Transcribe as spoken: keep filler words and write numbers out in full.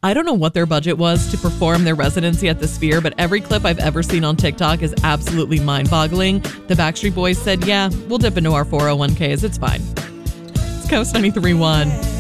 I don't know what their budget was to perform their residency at the Sphere, but every clip I've ever seen on TikTok is absolutely mind-boggling. The Backstreet Boys said, yeah, we'll dip into our four oh one k's. It's fine. It's Coast ninety-three point one.